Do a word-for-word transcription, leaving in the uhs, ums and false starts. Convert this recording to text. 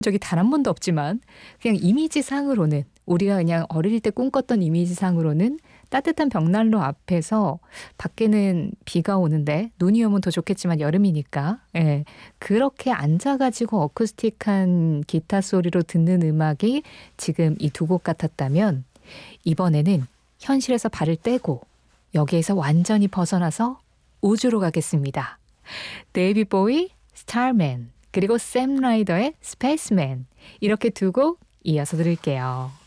적이 단 한 번도 없지만 그냥 이미지상으로는 우리가 그냥 어릴 때 꿈꿨던 이미지상으로는 따뜻한 벽난로 앞에서 밖에는 비가 오는데 눈이 오면 더 좋겠지만 여름이니까 예, 그렇게 앉아가지고 어쿠스틱한 기타 소리로 듣는 음악이 지금 이 두 곡 같았다면 이번에는 현실에서 발을 떼고 여기에서 완전히 벗어나서 우주로 가겠습니다. 데이비 보이, 스타맨 그리고 샘 라이더의 스페이스맨 이렇게 두 곡 이어서 들을게요.